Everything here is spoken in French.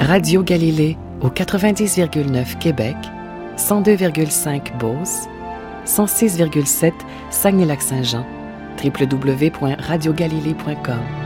Radio Galilée au 90,9 Québec, 102,5 Beauce, 106,7 Saguenay-Lac-Saint-Jean, www.radiogalilée.com.